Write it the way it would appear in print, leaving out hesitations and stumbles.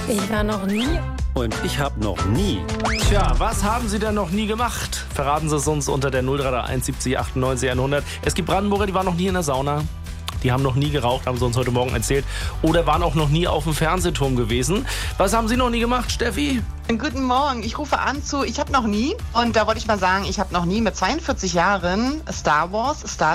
Ich war noch nie. Und ich habe noch nie. Tja, was haben Sie denn noch nie gemacht? Verraten Sie es uns unter der 0331 70 98 100. Es gibt Brandenburger, die waren noch nie in der Sauna. Die haben noch nie geraucht, haben sie uns heute Morgen erzählt. Oder waren auch noch nie auf dem Fernsehturm gewesen. Was haben Sie noch nie gemacht, Steffi? Guten Morgen, ich rufe an zu Ich habe noch nie. Und da wollte ich mal sagen, ich habe noch nie mit 42 Jahren Star Wars, Star